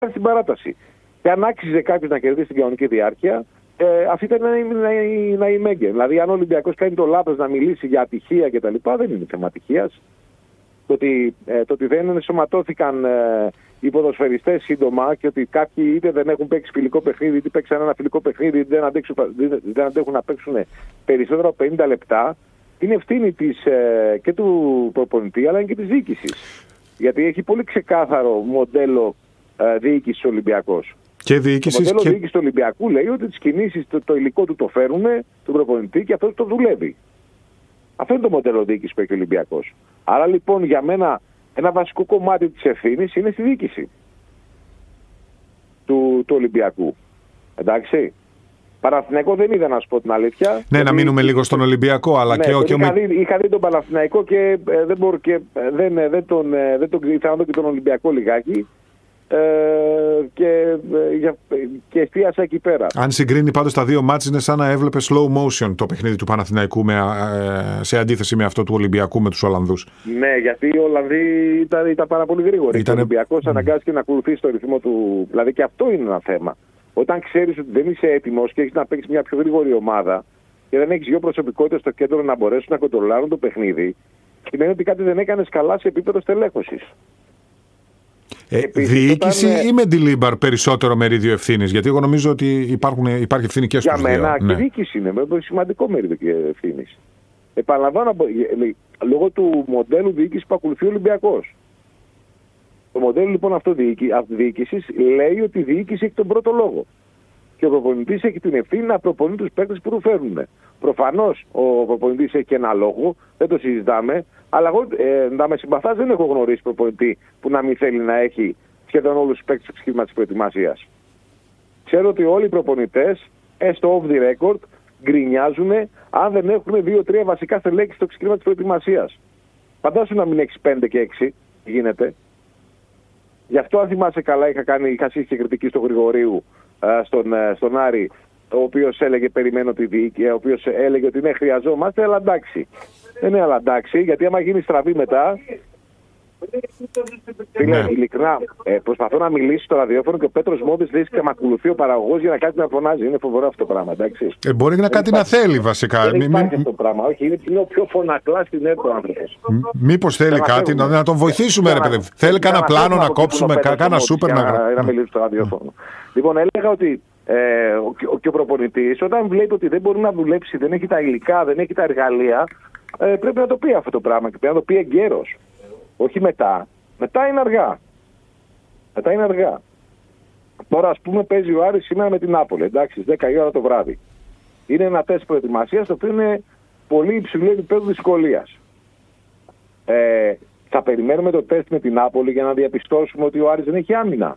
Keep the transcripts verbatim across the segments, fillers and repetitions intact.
στην παράταση. Και αν άξιζε κάποιο να κερδίσει την κανονική διάρκεια, ε, αυτή ήταν να η Μέγκε. Δηλαδή, αν ο Ολυμπιακός κάνει το λάθος να μιλήσει για ατυχία κτλ., δεν είναι θέμα ατυχίας. Το ότι, ε, το ότι δεν ενσωματώθηκαν ε, οι ποδοσφαιριστές σύντομα και ότι κάποιοι είτε δεν έχουν παίξει φιλικό παιχνίδι, είτε παίξαν ένα φιλικό παιχνίδι, είτε δεν, αντέξουν, δεν αντέχουν να παίξουν περισσότερο από πενήντα λεπτά, είναι ευθύνη της, ε, και του προπονητή αλλά και της διοίκησης. Γιατί έχει πολύ ξεκάθαρο μοντέλο ε, διοίκησης Ολυμπιακός. Και διοίκησης. Το μοντέλο και... διοίκησης του Ολυμπιακού λέει ότι τις κινήσεις, το, το υλικό του το φέρουν τον προπονητή και αυτό το δουλεύει. Αυτό είναι το μοντέλο διοίκησης που έχει ο Ολυμπιακός. Άρα λοιπόν για μένα ένα βασικό κομμάτι της ευθύνης είναι στη διοίκηση του, του Ολυμπιακού. Εντάξει. Παναθηναϊκό δεν είδα, να σου πω την αλήθεια. Ναι, γιατί... να μείνουμε λίγο στον Ολυμπιακό, αλλά ναι, και ο. Είχα, δει, είχα δει τον Παναθηναϊκό και ε, δεν μπορώ και ε, δεν, ε, δεν τον ε, δεν τον ήθελα να δω και τον Ολυμπιακό λιγάκι. Ε, και, ε, και εστίασα εκεί πέρα. Αν συγκρίνει πάντως τα δύο μάτς, είναι σαν να έβλεπε slow motion το παιχνίδι του Παναθηναϊκού με, ε, σε αντίθεση με αυτό του Ολυμπιακού με τους Ολλανδούς. Ναι, γιατί οι Ολλανδοί ήταν, ήταν πάρα πολύ γρήγοροι. Ήτανε... Ο Ολυμπιακός mm. αναγκάστηκε να ακολουθήσει το ρυθμό του. Δηλαδή και αυτό είναι ένα θέμα. Όταν ξέρεις ότι δεν είσαι έτοιμος και έχεις να παίξεις μια πιο γρήγορη ομάδα και δεν έχεις δύο προσωπικότητες στο κέντρο να μπορέσουν να κοντρολάρουν το παιχνίδι, σημαίνει ότι κάτι δεν έκανες καλά σε επίπεδο στελέχωσης. Ε, διοίκηση όταν... ή με Ντιλίμπαρ περισσότερο μερίδιο ευθύνης? Γιατί εγώ νομίζω ότι υπάρχουν, υπάρχει ευθύνη και στους δύο. Για μένα ναι. και διοίκηση είναι με σημαντικό μερίδιο ευθύνης. Επαναλαμβάνω, λόγω του μοντέλου διοίκησης που ακολουθεί ο Ολυμπιακός. Το μοντέλο λοιπόν αυτό διοίκησης λέει ότι η διοίκηση έχει τον πρώτο λόγο. Και ο προπονητής έχει την ευθύνη να προπονεί τους παίκτες που του φέρνουν. Προφανώς ο προπονητής έχει και ένα λόγο, δεν το συζητάμε, αλλά εγώ ε, να με συμπαθάς δεν έχω γνωρίσει προπονητή που να μην θέλει να έχει σχεδόν όλους τους παίκτες στο ξεκίνημα της προετοιμασίας. Ξέρω ότι όλοι οι προπονητές, έστω off the record, γκρινιάζουν αν δεν έχουν δύο τρία βασικά στελέχη στο ξεκίνημα της προετοιμασίας. Φαντάσου να μην έχεις πέντε και έξι, γίνεται. Γι' αυτό, αν θυμάσαι καλά, είχα, κάνει, είχα σύγχυση κριτική στο Γρηγορίου στον, στον Άρη, ο οποίος έλεγε περιμένω τη δίκη, ο οποίος έλεγε ότι ναι, χρειαζόμαστε, αλλά εντάξει. Δεν είναι αλλά εντάξει, γιατί άμα γίνει στραβή μετά. Φίλε, ναι. ειλικρινά, ε, προσπαθώ να μιλήσω στο ραδιόφωνο και ο Πέτρος Μόντες λέει και με ακολουθεί ο παραγωγός για να κάτι να φωνάζει. Είναι φοβερό αυτό το πράγμα, εντάξει. Ε, μπορεί να κάτι υπάρχει, να θέλει βασικά. Δεν υπάρχει μη, αυτό το πράγμα, όχι, είναι, είναι ο πιο φωνακλά στην ΕΡΤ ο άνθρωπος. Μήπως θέλει κάτι, να, να τον βοηθήσουμε, ρε παιδί. Θέλει κανένα πλάνο να κόψουμε, κανένα σούπερ να. Να μιλήσω στο ραδιόφωνο. Λοιπόν, έλεγα ότι ε, ο, ο, και ο προπονητής, όταν βλέπει ότι δεν μπορεί να δουλέψει, δεν έχει τα υλικά, δεν έχει τα εργαλεία, ε, πρέπει να το πει αυτό το πράγμα και πρέπει να το πει εγκαίρος. Όχι μετά. Μετά είναι αργά. Μετά είναι αργά. Τώρα, ας πούμε, παίζει ο Άρης σήμερα με την Νάπολη. Εντάξει, στις δέκα η ώρα το βράδυ. Είναι ένα τεστ προετοιμασίας, το οποίο είναι πολύ υψηλό επίπεδο δυσκολίας. Ε, θα περιμένουμε το τεστ με την Νάπολη για να διαπιστώσουμε ότι ο Άρης δεν έχει άμυνα.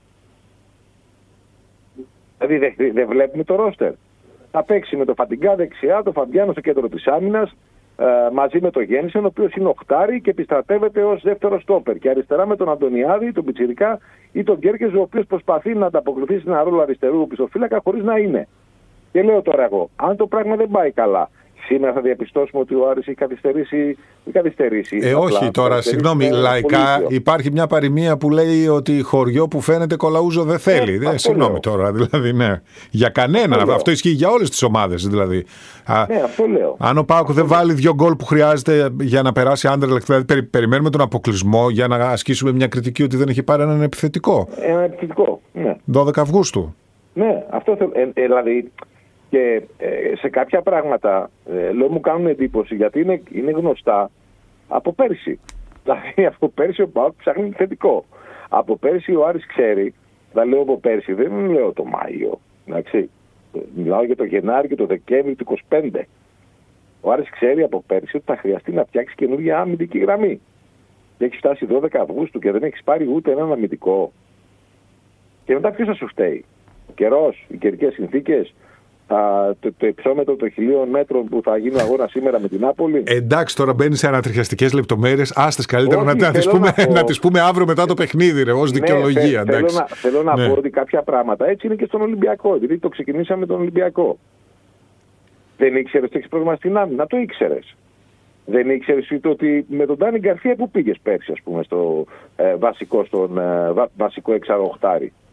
Δηλαδή δεν δε βλέπουμε το ρόστερ. Θα παίξει με το Φαντιγκά δεξιά, το Φαμπιάνο στο κέντρο της άμυνας, ε, μαζί με τον Γέννησεν, ο οποίος είναι οχτάρι και επιστρατεύεται ως δεύτερο στόπερ. Και αριστερά με τον Αντωνιάδη, τον Πιτσιρικά ή τον Γκέρκεζ, ο οποίος προσπαθεί να ανταποκριθεί σε ένα ρόλο αριστερού πιστοφύλακα χωρίς να είναι. Και λέω τώρα εγώ, αν το πράγμα δεν πάει καλά, σήμερα θα διαπιστώσουμε ότι ο Άρης έχει καθυστερήσει. καθυστερήσει ε, όχι απλά, τώρα, συγγνώμη, λαϊκά υπάρχει μια παροιμία που λέει ότι χωριό που φαίνεται κολαούζο δεν θέλει. Ε, συγγνώμη τώρα, δηλαδή, ναι. Για κανέναν. Αυτό, αυτό ισχύει για όλες τις ομάδες. Δηλαδή. Ναι, αυτό λέω. Αν ο ΠΑΟΚ δεν βάλει δύο γκολ που χρειάζεται για να περάσει Άντερλεχτ, δηλαδή περι, περιμένουμε τον αποκλεισμό για να ασκήσουμε μια κριτική ότι δεν έχει πάρει έναν επιθετικό. Ένα επιθετικό, ναι. δώδεκα Αυγούστου. Ναι, αυτό θέλω. Ε, ε, δηλαδή. Και ε, σε κάποια πράγματα ε, λέω μου κάνουν εντύπωση γιατί είναι, είναι γνωστά από πέρσι. Δηλαδή από πέρσι ο ΠΑΟΚ ψάχνει θετικό. Από πέρσι ο Άρης ξέρει, θα λέω από πέρσι, δεν λέω το Μάιο. Εντάξει. Μιλάω για το Γενάρη και το Δεκέμβρη του είκοσι πέντε. Ο Άρης ξέρει από πέρσι ότι θα χρειαστεί να φτιάξει καινούργια αμυντική γραμμή. Και έχει φτάσει δώδεκα Αυγούστου και δεν έχει πάρει ούτε έναν αμυντικό. Και μετά ποιος θα σου φταίει? Ο καιρός, οι καιρικές συνθήκες. Α, το, το υψόμετρο των χιλίων μέτρων που θα γίνει αγώνα σήμερα με την Νάπολη. Εντάξει, τώρα μπαίνει σε ανατριχιαστικές λεπτομέρειες. Άστες καλύτερα όχι, να, να, τις πούμε, να, να τις πούμε αύριο μετά το παιχνίδι, ρε, ως ναι, δικαιολογία. Θε, θέλω να, θέλω να ναι. πω ότι κάποια πράγματα έτσι είναι και στον Ολυμπιακό. Δηλαδή το ξεκινήσαμε με τον Ολυμπιακό. Δεν ήξερες ότι έχεις πρόβλημα στην άμυνα, το ήξερες. Δεν ήξερες ότι με τον Ντάνι Γκαρσία που πήγες πέρσι, ας πούμε, στο ε, βασικό, στον, ε, βα, βασικό εξαροχτάρι.